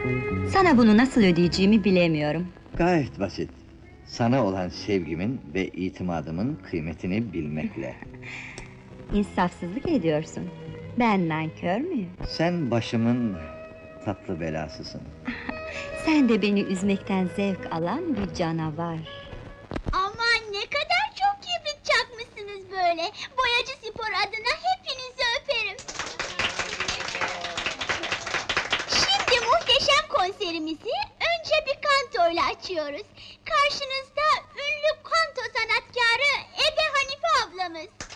Sana bunu nasıl ödeyeceğimi bilemiyorum. Gayet basit. Sana olan sevgimin ve itimadımın kıymetini bilmekle. İnsafsızlık ediyorsun. Ben nankör müyüm? Sen başımın tatlı belasısın. Sen de beni üzmekten zevk alan bir canavar. Aman ne kadar çok kibrit çakmışsınız böyle. Boyacı Spor adına hepinizi öperim. Şimdi muhteşem konserimizi önce bir kantoyla açıyoruz. Karşınızda ünlü kanto sanatkarı Ege Hanife ablamız.